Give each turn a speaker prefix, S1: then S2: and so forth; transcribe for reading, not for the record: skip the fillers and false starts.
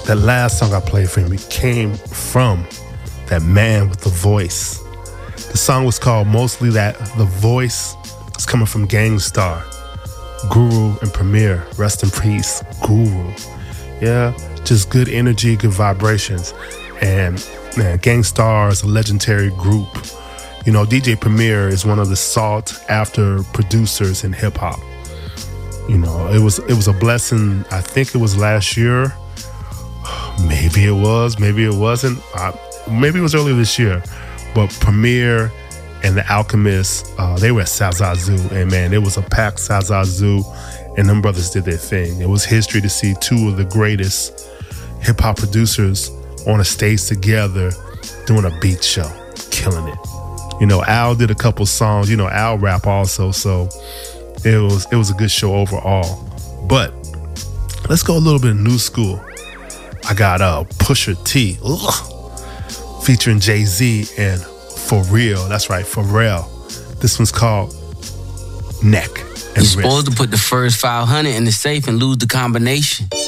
S1: that last song I played for him, it came from that man with the voice. The song was called Mostly That. The voice is coming from Gang Starr, Guru and Premier. Rest in peace, Guru. Yeah, just good energy, good vibrations. And man, Gang Starr is a legendary group. You know, DJ Premier is one of the sought after producers in hip hop. You know, it was a blessing. I think it was last year. Maybe it was, maybe it wasn't. Maybe it was earlier this year. But Premier and the Alchemists, they were at Sazazu, and man, it was a packed Sazazu, and them brothers did their thing. It was history to see two of the greatest hip hop producers on a stage together doing a beat show, killing it. You know, Al did a couple songs. You know, Al rap also, so it was a good show overall. But let's go a little bit new school. I got Pusha T, featuring Jay-Z and Pharrell. That's right, Pharrell. This one's called Neck and
S2: You're
S1: Wrist.
S2: supposed to put the first 500 in the safe and lose the combination.